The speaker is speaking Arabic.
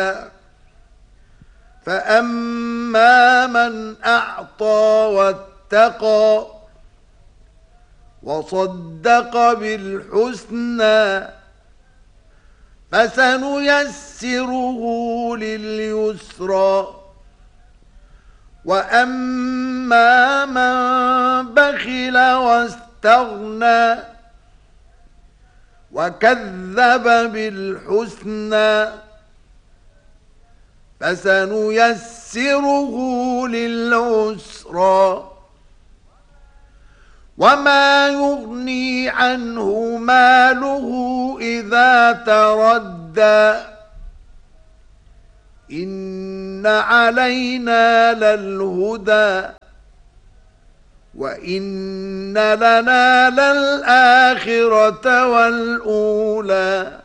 صَدًّا فَأَمَّا مَنْ أَعْطَى وَاتَّقَى وَصَدَّقَ بِالْحُسْنَى فَسَنُيَسِّرُهُ لِلْيُسْرَى وَأَمَّا مَنْ بَخِلَ وَاسْتَغْنَى وَكَذَّبَ بِالْحُسْنَى فَسَنُيَسِّرُهُ لِلْعُسْرَى وَمَا يُغْنِي عَنْهُ مَالُهُ إِذَا تَرَدَّى إِنَّ عَلَيْنَا لَلْهُدَى وَإِنَّ لَنَا لَلْآخِرَةَ وَالْأُولَى